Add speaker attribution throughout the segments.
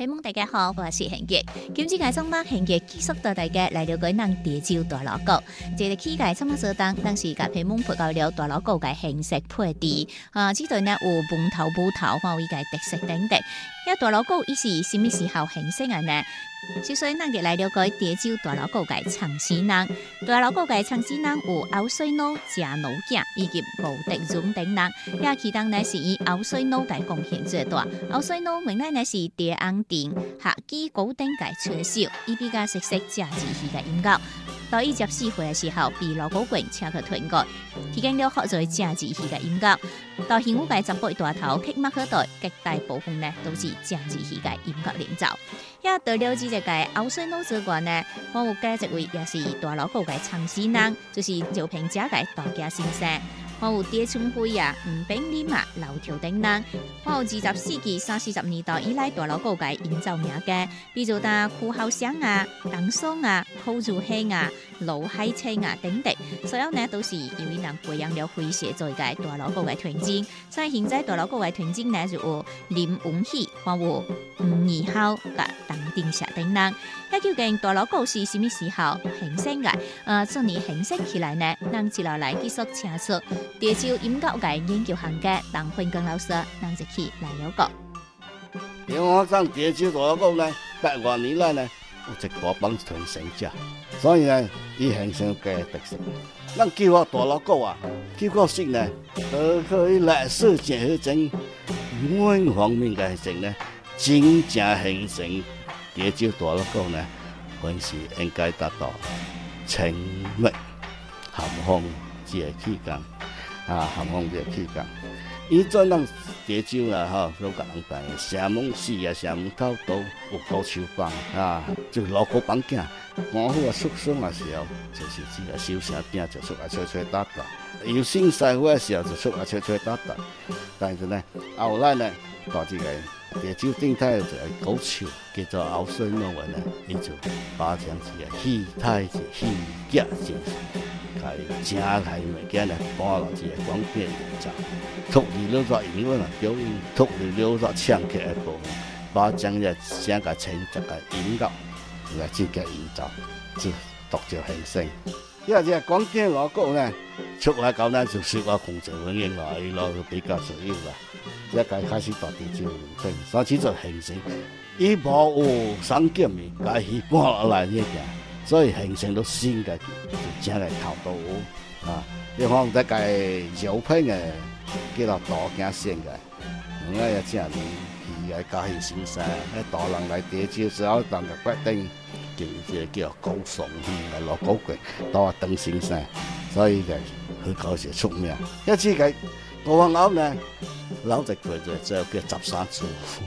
Speaker 1: 朋友大家好，我是恒杰。今次嘅中北恒杰繼續帶大家來了解咱潮州大老糕。這個期間怎麼做當時嘅朋友們到了大老糕嘅形式配置這段呢有門頭舞頭，有伊嘅特色等等。一大老糕伊是什麼時候形成嘅呢？首先，咱就來了解潮州大老糕嘅創始人。大老糕嘅創始人有敖水佬、謝老囝以及吳德榮等人。也其中呢是以敖水佬嘅貢獻最大。敖水佬原來呢是地安定客家古典嘅吹手，伊比較熟悉正字戲嘅音樂。到伊14歲嘅時候，被羅寶quyền請去團隊，提供了學做正字戲嘅音樂。到現有嘅18大頭劇目可代，極大部分呢都是正字戲嘅音樂領袖。也到了這個敖水佬之外呢，我有介一位也是大老糕嘅創始人，就是饒平家嘅大家先生。我有蝶春輝啊、吳炳林啊、劉條等人。我有20世紀30年代以來大老糕嘅演奏名嘅，比如打酷後聲啊、當松啊、寇如興啊、盧海清啊等等，所有呢都是由於人培養了詼諧做嘅大老糕嘅團員。所以現在大老糕嘅團員呢就有林文喜、我有吳二孝、甲鄧定石等人。一究竟大老糕是什麼時候形成嘅？從你形成起來呢，咱接落來繼續請出潮州音樂嘅研究行家鄧坤光老師，咱一起來了解。
Speaker 2: 因為我講潮州大老糕呢，100多年來呢有一大幫傳承者，所以呢，伊形成嘅特色。咱叫我大老糕啊，叫個性呢，可以歷史結合成每方面嘅形成呢，真正形成潮州大老糕呢，還是應該達到清末咸豐這個期間。咸豐這個期間，以前咱潮州啦，都甲人辦城門市啊、城門口都有高手幫就老糕幫囝，官府啊出生嘅時候，就是這個小城邊就出來吹打打，有新社會嘅時候就出來吹打打，但是呢，後來呢，到這個潮州頂頭就係高手，叫做敖水佬呢，伊就把將這個戲台是戲劇精神。正係物件嚟搬落去廣電現場，脫離了咗英文啊表演，脫離了咗唱劇嘅部分，把將個整個清晰嘅音樂來自己演奏，就獨就形成。因為這廣電老糕呢，出來到咱就是我洪秀文英來咯，比較主要啦。一個開始到潮州人聽，所以就形成，伊無有省檢嘅，家己搬落來呢件。所以形成咗新嘅正嘅頭道你看在個油品嘅叫做大驚線嘅，也正年戲嘅加戲先生，大人來潮州時候，當就決定叫高崇戲嘅老糕粿，到鄧先生，所以就佢嗰時出名。一次嘅我話啱呢，老直佢就叫13處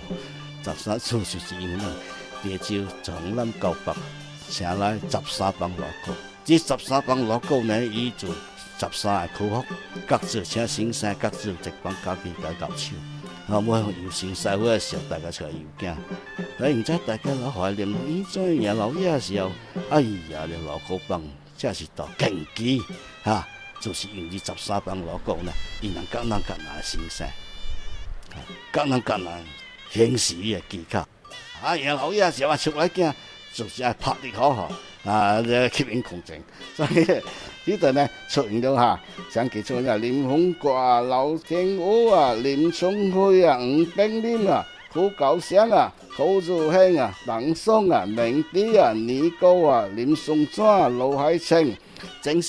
Speaker 2: ，13處就是因為潮州從南到北。請來13幫老糕，這13幫老糕呢，伊就13個區域，各自請先生，各自一幫家己嘅搞手。每有新社會嘅時候，大家出來遊行。然之後大家老懷念以前爺老爺嘅時候，哎呀，你老糕幫真是到競技就是用這13幫老糕呢，伊能更能先生，更能顯示伊嘅技巧。爺老爺嘅時候出來驚。就是拍得好好吸引共振，所以呢度呢出現咗像其中林鳳國劉天武林聰輝吳炳林胡高翔寇如興鄧松明迪尼高林松川盧海清